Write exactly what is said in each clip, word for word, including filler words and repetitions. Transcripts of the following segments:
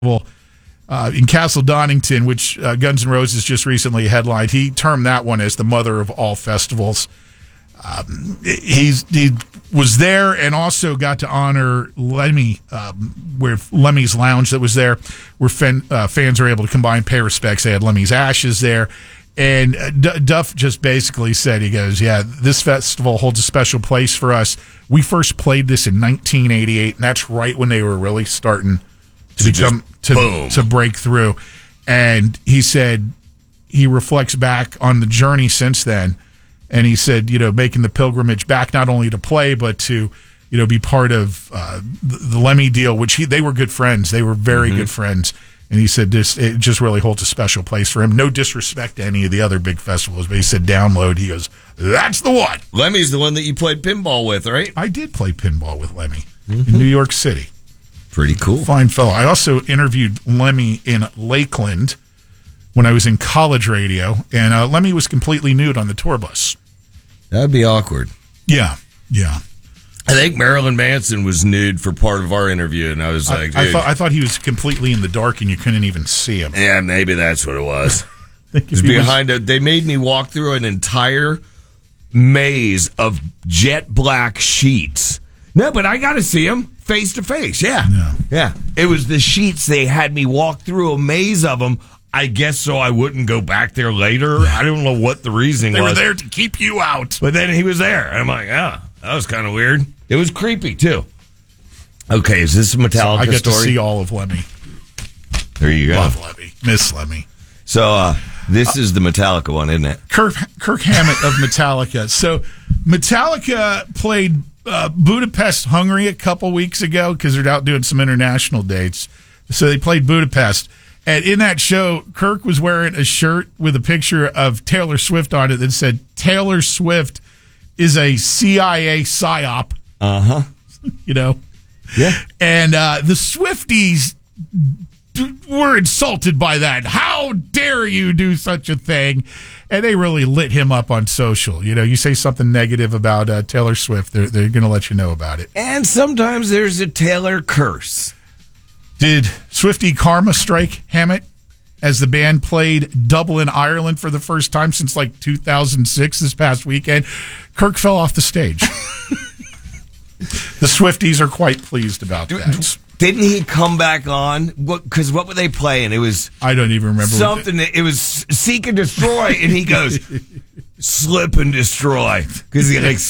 Well, uh, in Castle Donington, which uh, Guns N' Roses just recently headlined, he termed that one as the mother of all festivals. Um, he's he was there and also got to honor Lemmy, um, where Lemmy's Lounge that was there, where fan, uh, fans are able to come by and pay respects. They had Lemmy's ashes there. And uh, D- Duff just basically said, he goes, yeah, this festival holds a special place for us. We first played this in nineteen eighty-eight, and that's right when they were really starting to So become to, to break through. And he said he reflects back on the journey since then. And he said, you know, making the pilgrimage back not only to play, but to, you know, be part of uh, the, the Lemmy deal, which he, they were good friends. They were very mm-hmm. good friends. And he said this, it just really holds a special place for him. No disrespect to any of the other big festivals, but he said download. He goes, that's the one. Lemmy's the one that you played pinball with, right? I did play pinball with Lemmy mm-hmm. in New York City. Pretty cool. Fine fellow. I also interviewed Lemmy in Lakeland when I was in college radio, and uh, Lemmy was completely nude on the tour bus. That'd be awkward. Yeah, yeah. I think Marilyn Manson was nude for part of our interview, and I was like, I, dude. I, thought, I thought he was completely in the dark and you couldn't even see him. Yeah, maybe that's what it was. It was behind a, they made me walk through an entire maze of jet black sheets. No, but I got to see him face to face. Yeah. yeah. Yeah. It was the sheets. They had me walk through a maze of them. I guess so I wouldn't go back there later. I don't know what the reasoning they was. They were there to keep you out. But then he was there. And I'm like, ah, that was kind of weird. It was creepy, too. Okay, is this a Metallica so I get story? to see all of Lemmy. There you go. Love Lemmy. Miss Lemmy. So uh, this uh, is the Metallica one, isn't it? Kirk, Kirk Hammett of Metallica. So Metallica played uh, Budapest, Hungary a couple weeks ago because they're out doing some international dates. So they played Budapest. And in that show, Kirk was wearing a shirt with a picture of Taylor Swift on it that said, Taylor Swift is a C I A psyop. Uh-huh. You know? Yeah. And uh, the Swifties d- were insulted by that. How dare you do such a thing? And they really lit him up on social. You know, you say something negative about uh, Taylor Swift, they're, they're going to let you know about it. And sometimes there's a Taylor curse. Did Swiftie Karma strike Hammett as the band played Dublin, Ireland for the first time since like two thousand six this past weekend? Kirk fell off the stage. The Swifties are quite pleased about that. Didn't he come back on? Because what, what were they playing? It was I don't even remember. Something. That, it was Seek and Destroy, and he goes, Slip and Destroy. Because he like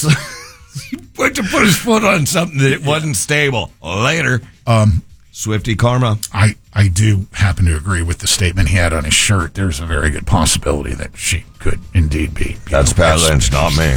he went to put his foot on something that it wasn't stable. Later. Um, Swiftie Karma. I, I do happen to agree with the statement he had on his shirt. There's a very good possibility that she could indeed be. That's Pat Lynch, not me.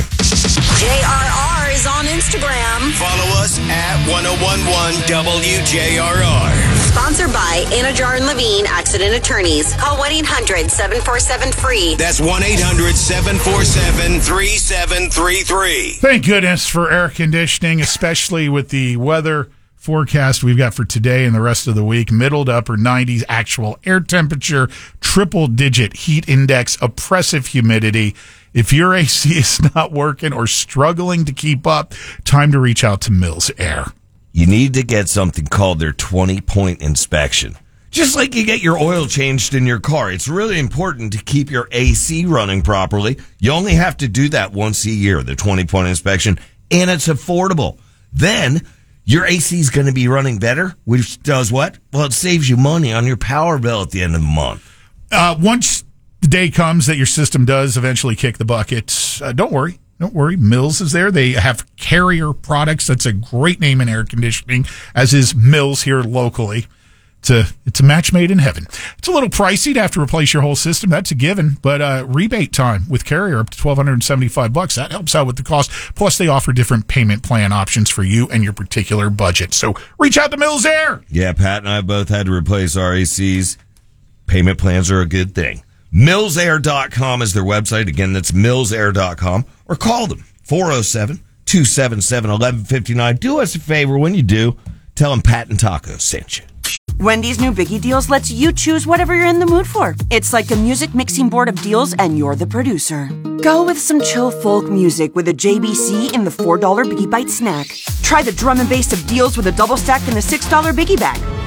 J R R is on Instagram. Follow us at ten eleven W J R R. Sponsored by Anajar and Levine Accident Attorneys. Call one eight hundred seven four seven free. That's one eight hundred seven four seven three seven three three. Thank goodness for air conditioning, especially with the weather forecast we've got for today and the rest of the week. Middle to upper nineties actual air temperature, triple digit heat index, oppressive humidity. If your A C is not working or struggling to keep up, time to reach out to Mills Air. You need to get something called their twenty point inspection. Just like you get your oil changed in your car. It's really important to keep your A C running properly. You only have to do that once a year, the twenty point inspection, and it's affordable. Then your A C is going to be running better, which does what? Well, it saves you money on your power bill at the end of the month. Uh, once the day comes that your system does eventually kick the bucket, uh, don't worry. Don't worry. Mills is there. They have Carrier products. That's a great name in air conditioning, as is Mills here locally. It's a, it's a match made in heaven. It's a little pricey to have to replace your whole system. That's a given. But uh, rebate time with Carrier up to twelve seventy-five bucks. That helps out with the cost. Plus, they offer different payment plan options for you and your particular budget. So reach out to Mills Air. Yeah, Pat and I both had to replace our A Cs. Payment plans are a good thing. mills air dot com is their website. Again, that's mills air dot com. Or call them, four oh seven, two seven seven, one one five nine. Do us a favor when you do. Tell them Pat and Taco sent you. Wendy's new Biggie Deals lets you choose whatever you're in the mood for. It's like a music mixing board of deals, and you're the producer. Go with some chill folk music with a J B C in the four dollar Biggie Bite snack. Try the drum and bass of deals with a double stack in the six dollar Biggie bag.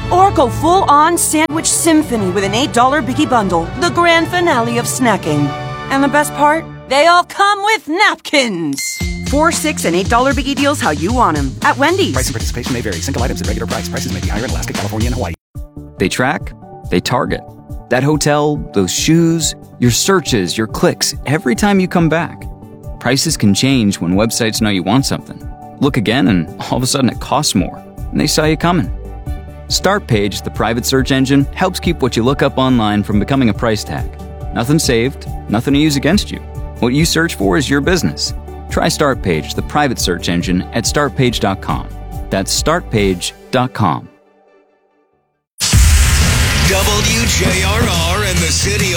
Or go full-on sandwich symphony with an eight dollar Biggie Bundle, the grand finale of snacking. And the best part? They all come with napkins. Four, six, and eight dollar Biggie deals how you want them at Wendy's. Price and participation may vary. Single items at regular price. Prices may be higher in Alaska, California, and Hawaii. They track. They target. That hotel, those shoes, your searches, your clicks, every time you come back. Prices can change when websites know you want something. Look again and all of a sudden it costs more. And they saw you coming. Startpage, the private search engine, helps keep what you look up online from becoming a price tag. Nothing saved, nothing to use against you. What you search for is your business. Try Startpage, the private search engine, at start page dot com. That's start page dot com. W J R R and the City